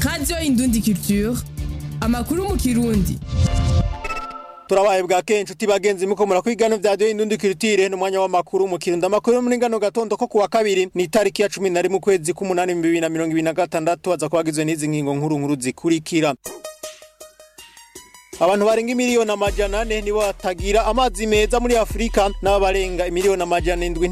Radio Indundi Culture, amakuru mu Kirundi. Turabaye bwa kenshi tibagenzi muko murakwigana vya Radio Indundi Culture n'umwanya w'amakuru mu Kirundi. Amakuru muri ngano gatondo ko kuwa kabiri ni tariki ya 11 mu kwezi k'umunani 2026 aza kwagizwe n'izi ngingo nkuru zikurikira. Abantu barenga miliyoni amajana 4 nibo batagira amazi meza muri Afrika n'abarenga miliyoni amajana 7